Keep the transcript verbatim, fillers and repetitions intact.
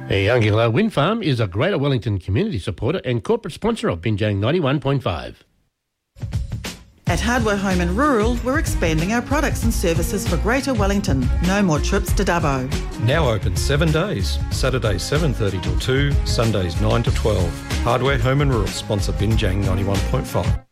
Hey, Youngilla Wind Farm is a Greater Wellington community supporter and corporate sponsor of Binjang ninety-one point five. At Hardware Home and Rural, we're expanding our products and services for Greater Wellington. No more trips to Dubbo. Now open seven days. Saturdays seven thirty till two, Sundays nine to twelve. Hardware Home and Rural sponsor Binjang ninety-one point five.